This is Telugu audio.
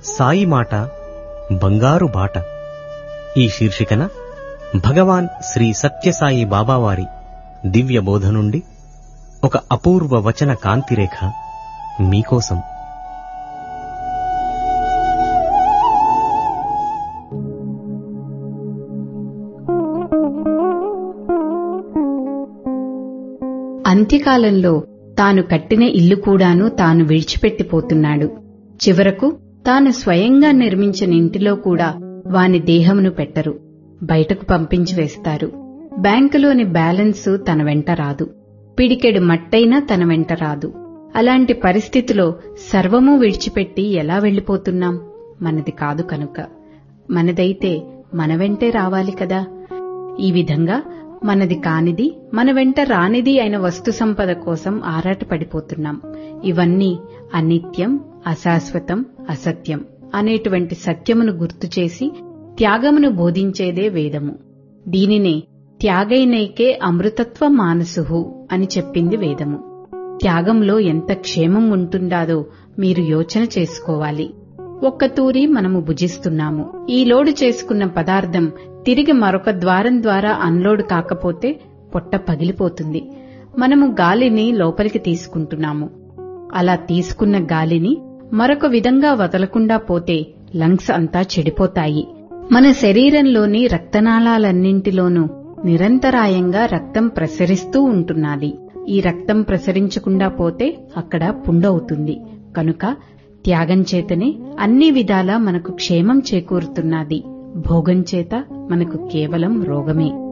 సాయి మాట బంగారు బాట. ఈ శీర్షికన భగవాన్ శ్రీ సత్యసాయి బాబావారి దివ్య బోధ నుండి ఒక అపూర్వ వచన కాంతిరేఖ మీకోసం. అంత్యకాలంలో తాను కట్టిన ఇల్లు కూడాను తాను విడిచిపెట్టిపోతున్నాడు. చివరకు తాను స్వయంగా నిర్మించిన ఇంటిలో కూడా వాని దేహమును పెట్టరు, బయటకు పంపించి వేస్తారు. బ్యాంకులోని బ్యాలెన్సు తన వెంట రాదు, పిడికెడు మట్టైనా తన వెంట రాదు. అలాంటి పరిస్థితిలో సర్వమూ విడిచిపెట్టి ఎలా వెళ్లిపోతున్నాం? మనది కాదు కనుక. మనదైతే మన వెంటే రావాలి కదా. ఈ విధంగా మనది కానిది, మన వెంట రానిది అయిన వస్తు సంపద కోసం ఆరాటపడిపోతున్నాం. ఇవన్నీ అనిత్యం, అశాశ్వతం, అసత్యం అనేటువంటి సత్యమును గుర్తుచేసి త్యాగమును బోధించేదే వేదము. దీనినే త్యాగైనైకే అమృతత్వ మానసుహు అని చెప్పింది వేదము. త్యాగంలో ఎంత క్షేమం ఉంటుండాదో మీరు యోచన చేసుకోవాలి. ఒక్కతూరి మనము భుజిస్తున్నాము. ఈ లోడు చేసుకున్న పదార్థం తిరిగి మరొక ద్వారం ద్వారా అన్లోడ్ కాకపోతే పొట్ట పగిలిపోతుంది. మనము గాలిని లోపలికి తీసుకుంటున్నాము. అలా తీసుకున్న గాలిని మరొక విధంగా వదలకుండా పోతే లంగ్స్ అంతా చెడిపోతాయి. మన శరీరంలోని రక్తనాళాలన్నింటిలోనూ నిరంతరాయంగా రక్తం ప్రసరిస్తూ ఉంటున్నది. ఈ రక్తం ప్రసరించకుండా పోతే అక్కడ పుండవుతుంది. కనుక త్యాగం చేతనే అన్ని విధాలా మనకు క్షేమం చేకూరుతున్నది. భోగం చేత మనకు కేవలం రోగమే.